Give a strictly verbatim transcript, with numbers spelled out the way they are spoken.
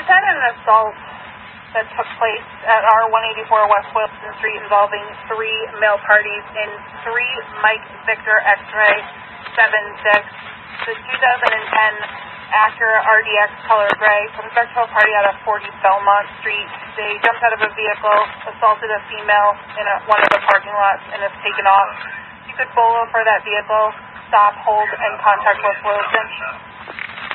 we've had an assault that took place at R one eighty-four West Boylston Street involving three male parties in three Mike Victor X-ray seven six. The two thousand ten Acura R D X color gray comes back to a party out of forty Belmont Street. They jumped out of a vehicle, assaulted a female in a, one of the parking lots, and have taken off. You could follow for that vehicle, stop, hold, and contact West Boylston.